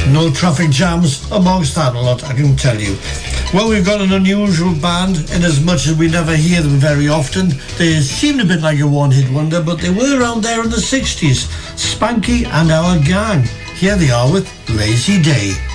No traffic jams amongst that a lot, I can tell you. Well, we've got an unusual band in as much as we never hear them very often. They seemed a bit like a one-hit wonder, but they were around there in the 60s. Spanky and Our Gang. Here they are with Lazy Day.